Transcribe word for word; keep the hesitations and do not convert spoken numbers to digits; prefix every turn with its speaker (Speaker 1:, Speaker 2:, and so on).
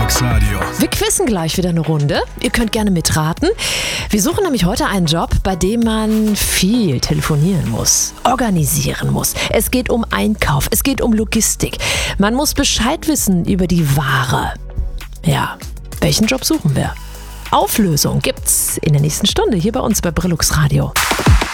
Speaker 1: Brillux Radio.
Speaker 2: Wir quizzen gleich wieder eine Runde. Ihr könnt gerne mitraten. Wir suchen nämlich heute einen Job, bei dem man viel telefonieren muss, organisieren muss. Es geht um Einkauf, es geht um Logistik. Man muss Bescheid wissen über die Ware. Ja, welchen Job suchen wir? Auflösung gibt's in der nächsten Stunde hier bei uns bei Brillux Radio.